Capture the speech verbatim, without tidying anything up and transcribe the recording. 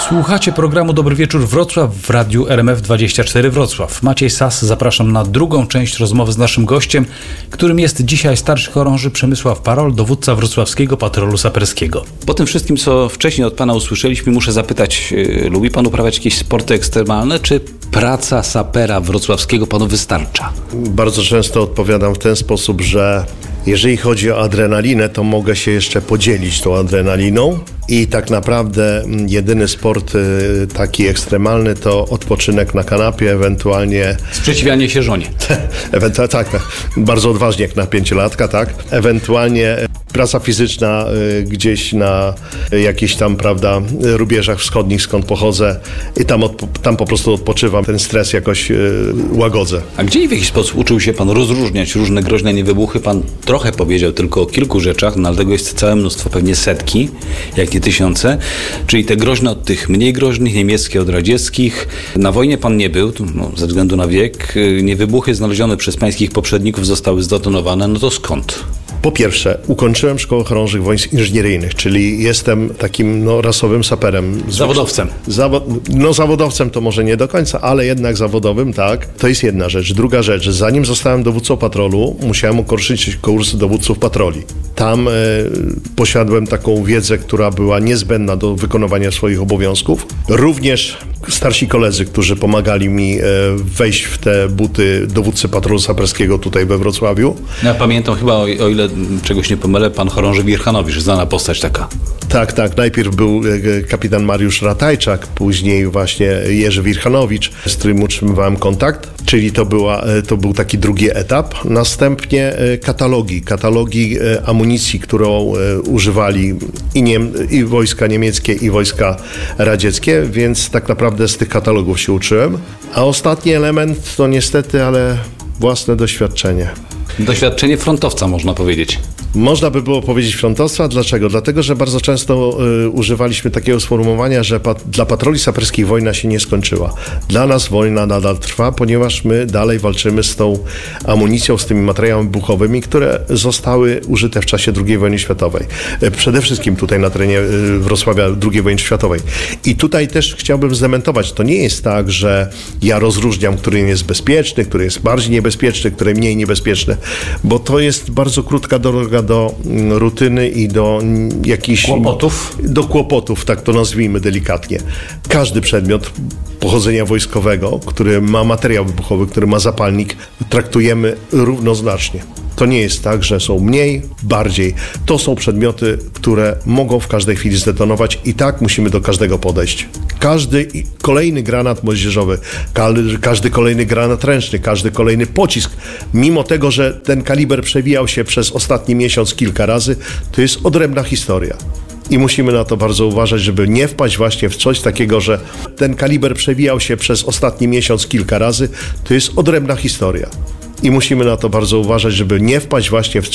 Słuchacie programu Dobry Wieczór Wrocław w radiu R M F dwadzieścia cztery Wrocław. Maciej Sas, zapraszam na drugą część rozmowy z naszym gościem, którym jest dzisiaj starszy chorąży Przemysław Parol, dowódca wrocławskiego patrolu saperskiego. Po tym wszystkim, co wcześniej od pana usłyszeliśmy, muszę zapytać, yy, lubi pan uprawiać jakieś sporty ekstremalne, czy praca sapera wrocławskiego panu wystarcza? Bardzo często odpowiadam w ten sposób, że jeżeli chodzi o adrenalinę, to mogę się jeszcze podzielić tą adrenaliną i tak naprawdę jedyny sport y, taki ekstremalny to odpoczynek na kanapie, ewentualnie... Sprzeciwianie się żonie. Ewentualnie, tak, tak, bardzo odważnie jak na pięciolatka, tak. Ewentualnie praca fizyczna y, gdzieś na y, jakichś tam, prawda, rubieżach wschodnich, skąd pochodzę i tam, od, tam po prostu odpoczywam, ten stres jakoś y, łagodzę. A gdzie i w jaki sposób uczył się pan rozróżniać różne groźne niewybuchy? Pan trochę powiedział tylko o kilku rzeczach, no ale tego jest całe mnóstwo, pewnie setki, jak nie tysiące, czyli te groźne od tych mniej groźnych, niemieckie od radzieckich. Na wojnie pan nie był, no, ze względu na wiek. Niewybuchy znalezione przez pańskich poprzedników zostały zdetonowane, no to skąd? Po pierwsze, ukończyłem Szkołę Chorążych Wojsk Inżynieryjnych, czyli jestem takim no, rasowym saperem. Zawodowcem. Zawo- no zawodowcem to może nie do końca, ale jednak zawodowym, tak. To jest jedna rzecz. Druga rzecz, zanim zostałem dowódcą patrolu, musiałem ukończyć kurs dowódców patroli. Tam e, posiadłem taką wiedzę, która była niezbędna do wykonywania swoich obowiązków. Również starsi koledzy, którzy pomagali mi e, wejść w te buty dowódcy patrolu saperskiego tutaj we Wrocławiu. Ja pamiętam chyba, o, o ile czegoś nie pomylę, pan chorąży Wirchanowicz, znana postać taka. Tak, tak. Najpierw był kapitan Mariusz Ratajczak, później właśnie Jerzy Wirchanowicz, z którym utrzymywałem kontakt, czyli to, była, to był taki drugi etap. Następnie katalogi, katalogi amunicji, którą używali i, Niem- i wojska niemieckie, i wojska radzieckie, więc tak naprawdę z tych katalogów się uczyłem. A ostatni element to niestety, ale własne doświadczenie. Doświadczenie frontowca, można powiedzieć. Można by było powiedzieć frontowca. Dlaczego? Dlatego, że bardzo często y, używaliśmy takiego sformułowania, że pat- dla patroli saperskich wojna się nie skończyła. Dla nas wojna nadal trwa, ponieważ my dalej walczymy z tą amunicją, z tymi materiałami wybuchowymi, które zostały użyte w czasie drugiej wojny światowej. Y, przede wszystkim tutaj na terenie y, Wrocławia drugiej wojny światowej. I tutaj też chciałbym zdementować. To nie jest tak, że ja rozróżniam, który jest bezpieczny, który jest bardziej niebezpieczny, który mniej niebezpieczny, bo to jest bardzo krótka droga do rutyny i do jakichś... Kłopotów? Do kłopotów, tak to nazwijmy delikatnie. Każdy przedmiot pochodzenia wojskowego, który ma materiał wybuchowy, który ma zapalnik, traktujemy równoznacznie. To nie jest tak, że są mniej, bardziej. To są przedmioty, które mogą w każdej chwili zdetonować i tak musimy do każdego podejść. Każdy kolejny granat moździerzowy, każdy kolejny granat ręczny, każdy kolejny pocisk, mimo tego, że ten kaliber przewijał się przez ostatni miesiąc kilka razy, to jest odrębna historia. I musimy na to bardzo uważać, żeby nie wpaść właśnie w coś takiego, że ten kaliber przewijał się przez ostatni miesiąc kilka razy, to jest odrębna historia. I musimy na to bardzo uważać, żeby nie wpaść właśnie w